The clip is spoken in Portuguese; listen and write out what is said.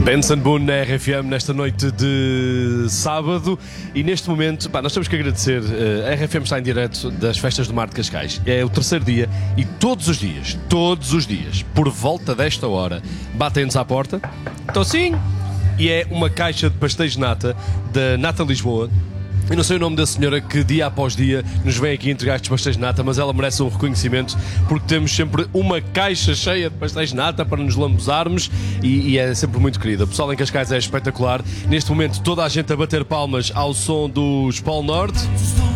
Benson Boone na RFM nesta noite de sábado e neste momento, nós temos que agradecer, a RFM está em direto das festas do Mar de Cascais, é o terceiro dia e todos os dias, por volta desta hora, batem-nos à porta, estou sim, e é uma caixa de pastéis de nata, da Nata Lisboa. Eu não sei o nome da senhora que dia após dia nos vem aqui entregar estes pastéis de nata, mas ela merece um reconhecimento porque temos sempre uma caixa cheia de pastéis de nata para nos lambuzarmos e é sempre muito querida. O pessoal em Cascais é espetacular. Neste momento toda a gente a bater palmas ao som dos Polo Norte.